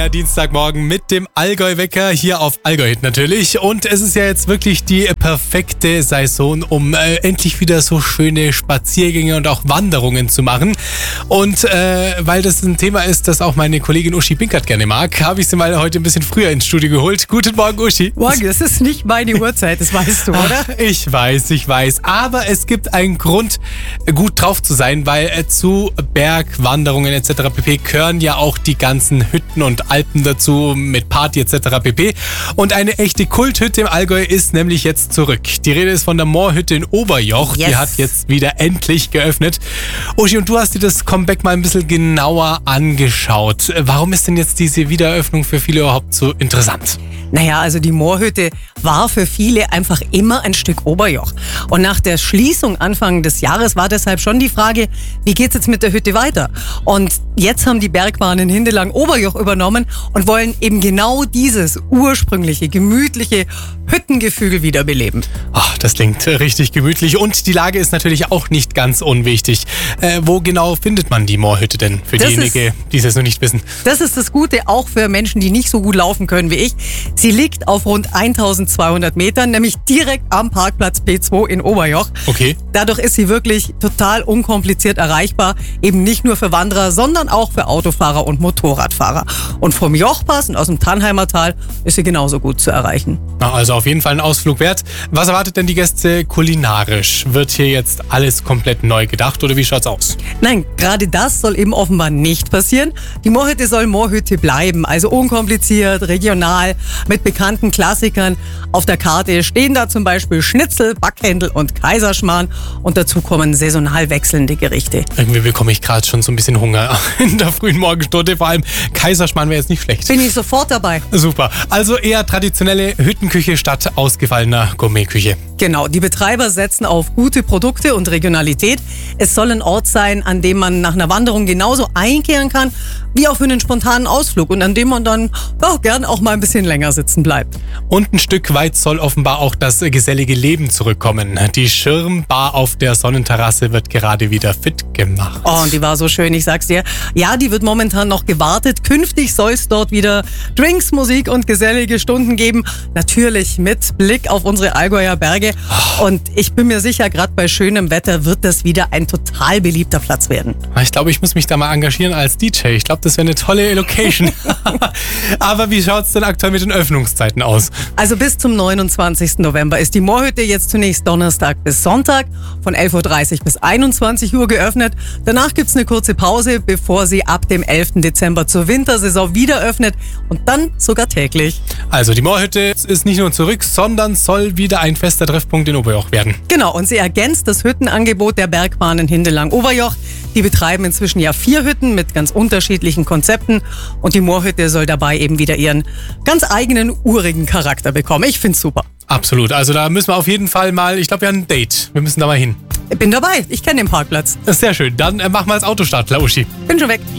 der Dienstagmorgen mit dem Allgäu-Wecker hier auf Allgäu-Hit natürlich. Und es ist ja jetzt wirklich die perfekte Saison, um endlich wieder so schöne Spaziergänge und auch Wanderungen zu machen. Und weil das ein Thema ist, das auch meine Kollegin Uschi Binkert gerne mag, habe ich sie mal heute ein bisschen früher ins Studio geholt. Guten Morgen, Uschi. Morgen, das ist nicht meine Uhrzeit, das weißt du, oder? Ach, ich weiß. Aber es gibt einen Grund, gut drauf zu sein, weil zu Bergwanderungen etc. pp. Gehören ja auch die ganzen Hütten und Alpen dazu mit Party etc. pp. Und eine echte Kulthütte im Allgäu ist nämlich jetzt zurück. Die Rede ist von der Moorhütte in Oberjoch. Yes. Die hat jetzt wieder endlich geöffnet. Uschi, und du hast dir das Comeback mal ein bisschen genauer angeschaut. Warum ist denn jetzt diese Wiedereröffnung für viele überhaupt so interessant? Naja, also die Moorhütte war für viele einfach immer ein Stück Oberjoch. Und nach der Schließung Anfang des Jahres war deshalb schon die Frage, wie geht's jetzt mit der Hütte weiter? Und jetzt haben die Bergbahnen Hindelang Oberjoch übernommen und wollen eben genau dieses ursprüngliche, gemütliche Hüttengefühl wiederbeleben. Ach, das klingt richtig gemütlich. Und die Lage ist natürlich auch nicht ganz unwichtig. Wo genau findet man die Moorhütte denn? Für diejenigen, die es jetzt noch nicht wissen. Das ist das Gute, auch für Menschen, die nicht so gut laufen können wie ich. Sie liegt auf rund 1200 Metern, nämlich direkt am Parkplatz P2 in Oberjoch. Okay. Dadurch ist sie wirklich total unkompliziert erreichbar. Eben nicht nur für Wanderer, sondern auch für Autofahrer und Motorradfahrer. Und vom Jochpass und aus dem Tannheimer Tal ist sie genauso gut zu erreichen. Na, also auf jeden Fall ein Ausflug wert. Was erwartet denn die Gäste kulinarisch? Wird hier jetzt alles komplett neu gedacht oder wie schaut's aus? Nein, gerade das soll eben offenbar nicht passieren. Die Moorhütte soll Moorhütte bleiben, also unkompliziert, regional, mit bekannten Klassikern. Auf der Karte stehen da zum Beispiel Schnitzel, Backhändel und Kaiserschmarrn und dazu kommen saisonal wechselnde Gerichte. Irgendwie bekomme ich gerade schon so ein bisschen Hunger in der frühen Morgenstunde. Vor allem Kaiserschmarrn wäre jetzt nicht schlecht. Bin ich sofort dabei. Super. Also eher traditionelle Hüttenküche statt ausgefallener Gourmetküche. Genau, die Betreiber setzen auf gute Produkte und Regionalität. Es soll ein Ort sein, an dem man nach einer Wanderung genauso einkehren kann, wie auch für einen spontanen Ausflug und an dem man dann gern auch mal ein bisschen länger sitzen bleibt. Und ein Stück weit soll offenbar auch das gesellige Leben zurückkommen. Die Schirmbar auf der Sonnenterrasse wird gerade wieder fit gemacht. Oh, und die war so schön, ich sag's dir. Ja, die wird momentan noch gewartet. Künftig soll es dort wieder Drinks, Musik und gesellige Stunden geben. Natürlich mit Blick auf unsere Allgäuer Berge. Und ich bin mir sicher, gerade bei schönem Wetter wird das wieder ein total beliebter Platz werden. Ich glaube, ich muss mich da mal engagieren als DJ. Ich glaube, das wäre eine tolle Location. Aber wie schaut's denn aktuell mit den Öffnungszeiten aus? Also bis zum 29. November ist die Moorhütte jetzt zunächst Donnerstag bis Sonntag von 11.30 Uhr bis 21 Uhr geöffnet. Danach gibt's eine kurze Pause, bevor sie ab dem 11. Dezember zur Wintersaison wieder öffnet und dann sogar täglich. Also die Moorhütte ist nicht nur zurück, sondern soll wieder ein fester Treffpunkt in Oberjoch werden. Genau, und sie ergänzt das Hüttenangebot der Bergbahnen Hindelang Oberjoch. Die betreiben inzwischen ja 4 Hütten mit ganz unterschiedlichen Konzepten und die Moorhütte soll dabei eben wieder ihren ganz eigenen urigen Charakter bekommen. Ich find's super. Absolut, also da müssen wir auf jeden Fall mal, ich glaube, wir haben ein Date. Wir müssen da mal hin. Ich bin dabei, ich kenne den Parkplatz. Das ist sehr schön. Dann machen wir das Autostart, Uschi. Bin schon weg.